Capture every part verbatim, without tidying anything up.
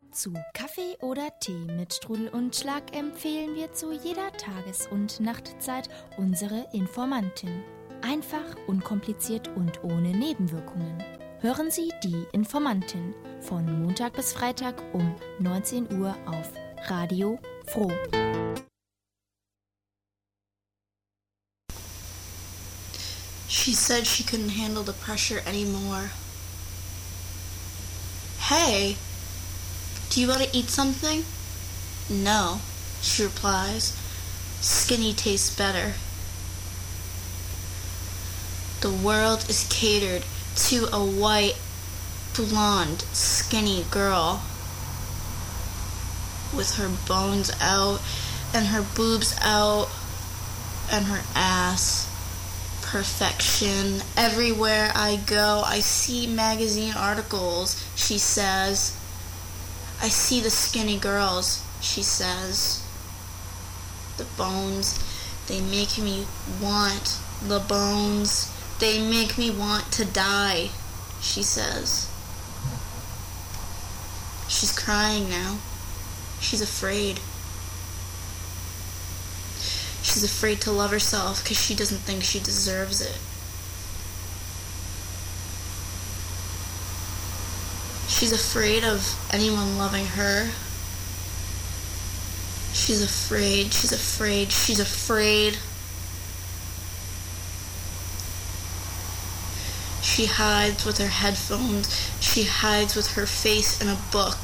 Zu Kaffee oder Tee mit Strudel und Schlag empfehlen wir zu jeder Tages- und Nachtzeit unsere Informantin. Einfach, unkompliziert und ohne Nebenwirkungen. Hören Sie die Informantin von Montag bis Freitag um neunzehn Uhr auf Radio Froh. She said she couldn't handle the pressure anymore. Hey, do you want to eat something? No, she replies. Skinny tastes better. The world is catered to a white, blonde, skinny girl with her bones out and her boobs out and her ass. Perfection. Everywhere I go, I see magazine articles, she says. I see the skinny girls, she says. The bones, they make me want the bones. They make me want to die, she says. She's crying now. She's afraid. She's afraid to love herself because she doesn't think she deserves it. She's afraid of anyone loving her. She's afraid, she's afraid, she's afraid. She hides with her headphones. She hides with her face in a book.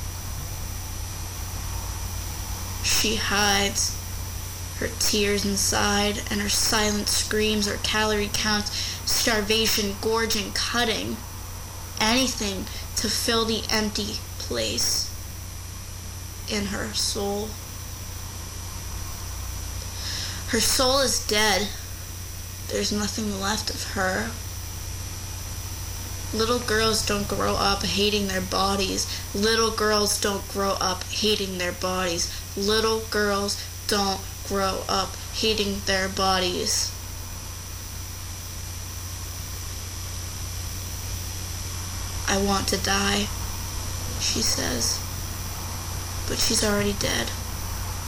She hides her tears inside, and her silent screams are calorie counts, starvation, gorging, cutting. Anything to fill the empty place in her soul. Her soul is dead. There's nothing left of her. Little girls don't grow up hating their bodies. Little girls don't grow up hating their bodies. Little girls don't grow up hating their bodies. I want to die, she says, but she's already dead.